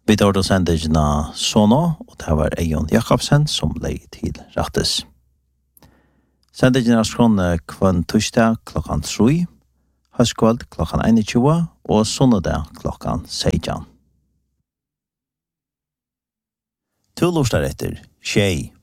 Vi tar då sendegina Sono, og det var Eion Jakobsen som lei til rettes. Sendegina skrone kvann torsdag klokkan 3, høstkveld klokkan 21 og sonnedag klokkan 16. To lortar etter, Tjei.